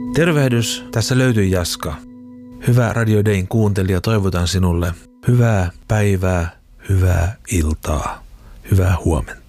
Tervehdys, tässä löytyy Jaska. Hyvä Radio Dayn kuuntelija, toivotan sinulle hyvää päivää, hyvää iltaa, hyvää huomenta.